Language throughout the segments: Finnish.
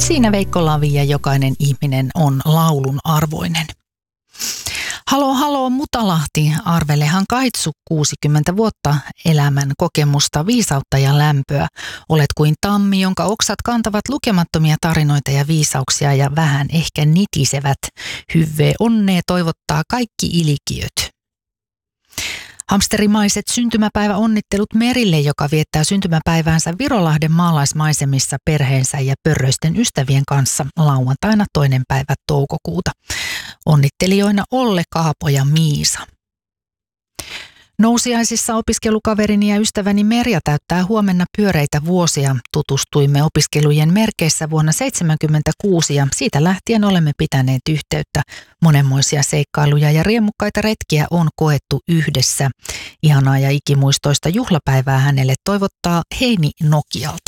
Siinä Veikko Lavi ja jokainen ihminen on laulun arvoinen. Halo, halo Mutalahti, arvelehan kaitsu 60 vuotta elämän kokemusta, viisautta ja lämpöä. Olet kuin tammi, jonka oksat kantavat lukemattomia tarinoita ja viisauksia ja vähän ehkä nitisevät. Hyvää onnea toivottaa kaikki ilikiöt. Hamsterimaiset syntymäpäiväonnittelut Merille, joka viettää syntymäpäiväänsä Virolahden maalaismaisemissa perheensä ja pörröisten ystävien kanssa lauantaina 2. päivä toukokuuta. Onnittelijoina Olle, Kaapo ja Miisa. Nousiaisissa opiskelukaverini ja ystäväni Merja täyttää huomenna pyöreitä vuosia. Tutustuimme opiskelujen merkeissä vuonna 1976 ja siitä lähtien olemme pitäneet yhteyttä. Monenmoisia seikkailuja ja riemukkaita retkiä on koettu yhdessä. Ihanaa ja ikimuistoista juhlapäivää hänelle toivottaa Heini Nokialta.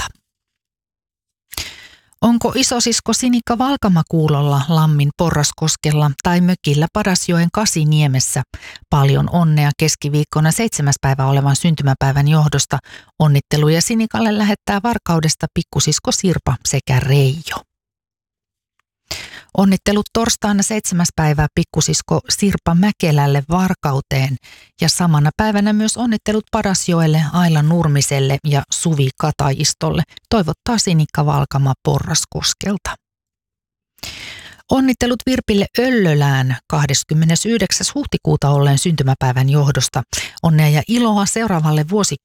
Onko isosisko Sinikka Valkamakuulolla, Lammin Porraskoskella tai mökillä Padasjoen Kasiniemessä? Paljon onnea keskiviikkona 7. päivä olevan syntymäpäivän johdosta. Onnitteluja Sinikalle lähettää Varkaudesta pikkusisko Sirpa sekä Reijo. Onnittelut torstaina 7. päivää pikkusisko Sirpa Mäkelälle Varkauteen ja samana päivänä myös onnittelut Padasjoelle, Aila Nurmiselle ja Suvi Katajistolle. Toivottaa Sinikka Valkama Porraskoskelta. Onnittelut Virpille Öllölään 29. huhtikuuta olleen syntymäpäivän johdosta. Onnea ja iloa seuraavalle